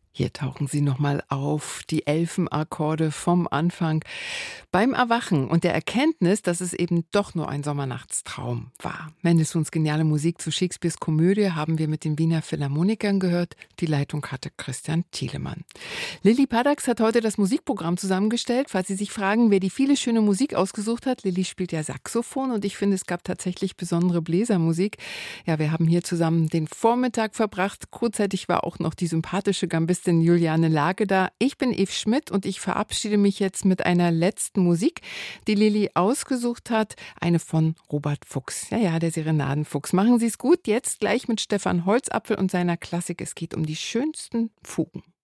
Hier tauchen sie nochmal auf, die Elfenakkorde vom Anfang. Beim Erwachen und der Erkenntnis, dass es eben doch nur ein Sommernachtstraum war. Mendelssohns geniale Musik zu Shakespeares Komödie haben wir mit den Wiener Philharmonikern gehört. Die Leitung hatte Christian Thielemann. Lilli Paddax hat heute das Musikprogramm zusammengestellt. Falls Sie sich fragen, wer die viele schöne Musik ausgesucht hat, Lilli spielt ja Saxophon und ich finde, es gab tatsächlich besondere Bläsermusik. Ja, wir haben hier zusammen den Vormittag verbracht. Kurzzeitig war auch noch die sympathische Gambistin Juliane Lage da. Ich bin Eve Schmidt und ich verabschiede mich jetzt mit einer letzten Musik, die Lilli ausgesucht hat. Eine von Robert Fuchs. Ja, der Serenadenfuchs. Machen Sie es gut. Jetzt gleich mit Stefan Holzapfel und seiner Klassik. Es geht um die schönsten Fugen.